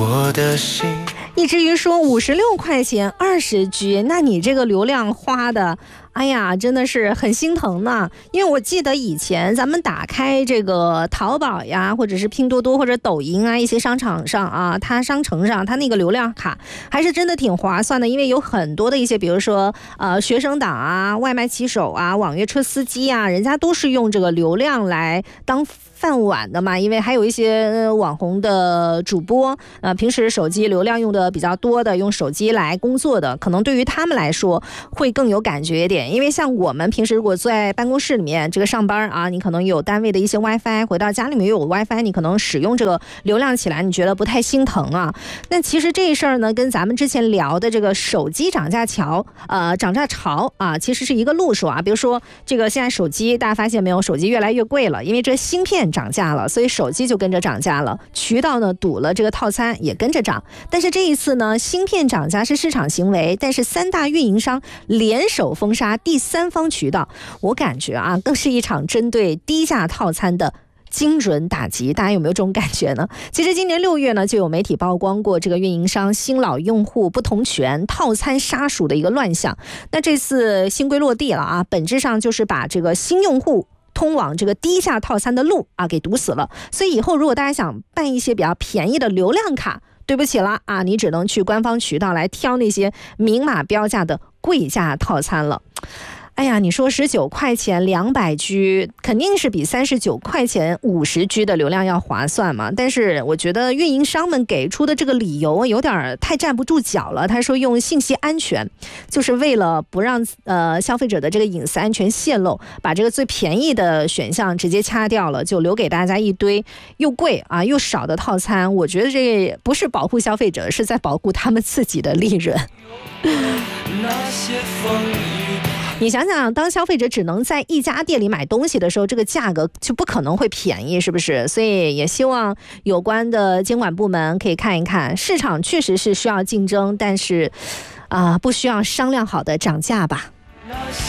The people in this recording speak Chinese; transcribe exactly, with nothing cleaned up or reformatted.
我的心。 以至于说五十六块钱二十 G， 那你这个流量花的，哎呀，真的是很心疼呢。因为我记得以前咱们打开这个淘宝呀，或者是拼多多或者抖音啊，一些商场上啊，它商城上，它那个流量卡还是真的挺划算的，因为有很多的一些，比如说呃学生党啊、外卖骑手啊、网约车司机啊，人家都是用这个流量来当饭碗的嘛，因为还有一些网红的主播，呃，平时手机流量用的比较多的，用手机来工作的，可能对于他们来说会更有感觉一点。因为像我们平时如果坐在办公室里面这个上班啊，你可能有单位的一些 WiFi， 回到家里面又有 WiFi， 你可能使用这个流量起来，你觉得不太心疼啊。那其实这事儿呢，跟咱们之前聊的这个手机涨价潮，呃，涨价潮啊，其实是一个路数啊。比如说这个现在手机，大家发现没有，手机越来越贵了，因为这个芯片涨价了，所以手机就跟着涨价了，渠道呢堵了，这个套餐也跟着涨。但是这一次呢，芯片涨价是市场行为，但是三大运营商联手封杀第三方渠道，我感觉啊，更是一场针对低价套餐的精准打击。大家有没有这种感觉呢？其实今年六月呢，就有媒体曝光过这个运营商新老用户不同权套餐杀熟的一个乱象。那这次新规落地了啊，本质上就是把这个新用户通往这个低价套餐的路啊给堵死了。所以以后如果大家想办一些比较便宜的流量卡，对不起了啊，你只能去官方渠道来挑那些明码标价的贵价套餐了。哎呀，你说十九块钱两百 G 肯定是比三十九块钱五十 G 的流量要划算嘛，但是我觉得运营商们给出的这个理由有点太站不住脚了。他说用信息安全，就是为了不让呃消费者的这个隐私安全泄露，把这个最便宜的选项直接掐掉了，就留给大家一堆又贵啊又少的套餐。我觉得这不是保护消费者，是在保护他们自己的利润。那些风雨，你想想，当消费者只能在一家店里买东西的时候，这个价格就不可能会便宜，是不是？所以也希望有关的监管部门可以看一看，市场确实是需要竞争，但是啊、呃，不需要商量好的涨价吧。